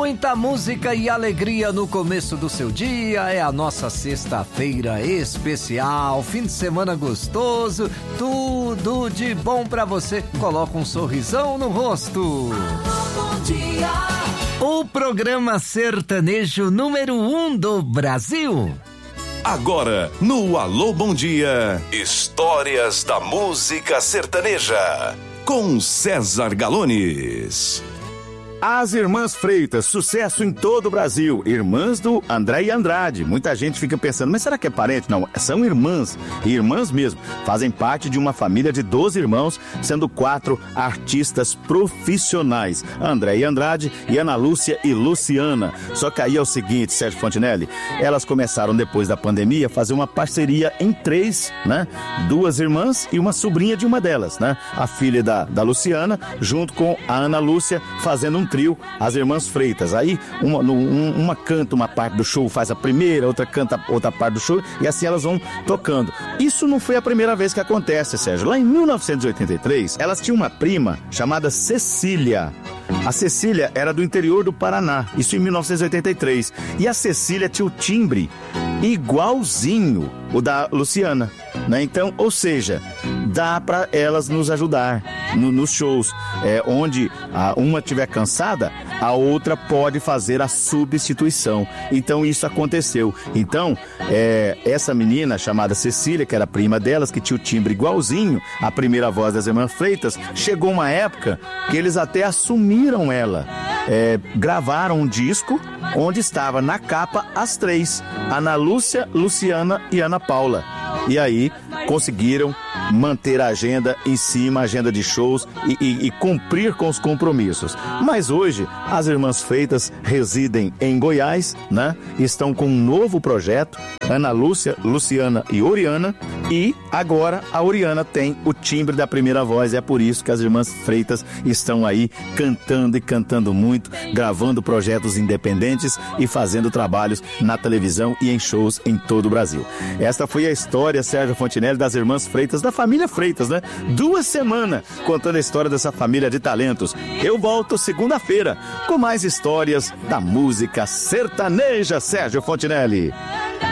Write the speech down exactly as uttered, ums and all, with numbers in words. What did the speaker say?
Muita música e alegria no começo do seu dia. É a nossa sexta-feira especial, fim de semana gostoso, tudo de bom pra você. Coloca um sorrisão no rosto. Bom dia. O programa sertanejo número um do Brasil. Agora, no Alô Bom Dia, histórias da música sertaneja, com César Galones. As Irmãs Freitas, sucesso em todo o Brasil. Irmãs do André e Andrade. Muita gente fica pensando, mas será que é parente? Não, são irmãs, irmãs mesmo. Fazem parte de uma família de doze irmãos, sendo quatro artistas profissionais. André e Andrade e Ana Lúcia e Luciana. Só que aí é o seguinte, Sérgio Fontinelli, elas começaram depois da pandemia a fazer uma parceria em três, né? Duas irmãs e uma sobrinha de uma delas, né? A filha da, da Luciana, junto com a Ana Lúcia, fazendo um trio, as Irmãs Freitas. Aí uma, um, uma canta uma parte do show, faz a primeira, outra canta outra parte do show, e assim elas vão tocando. Isso não foi a primeira vez que acontece, Sérgio. Lá em mil novecentos e oitenta e três, elas tinham uma prima chamada Cecília. A Cecília era do interior do Paraná, isso em mil novecentos e oitenta e três. E a Cecília tinha o timbre igualzinho o da Luciana, né? Então, ou seja, dá para elas nos ajudar no, nos shows, é, onde a, uma estiver cansada, a outra pode fazer a substituição. Então isso aconteceu. Então, é, essa menina chamada Cecília, que era prima delas, que tinha o timbre igualzinho a primeira voz das Irmãs Freitas, chegou uma época que eles até assumiram ela. É, gravaram um disco onde estava na capa as três, Ana Lúcia, Luciana e Ana Paula. E aí conseguiram manter a agenda em cima, a agenda de shows e, e, e cumprir com os compromissos. Mas hoje as Irmãs Freitas residem em Goiás, né? Estão com um novo projeto, Ana Lúcia, Luciana e Oriana, e agora a Oriana tem o timbre da primeira voz. É por isso que as Irmãs Freitas estão aí cantando e cantando muito, gravando projetos independentes e fazendo trabalhos na televisão e em shows em todo o Brasil. Esta foi a história, Sérgio Fontinelli, das Irmãs Freitas, da família Freitas, né? Duas semanas contando a história dessa família de talentos. Eu volto segunda-feira com mais histórias da música sertaneja, Sérgio Fontinelli.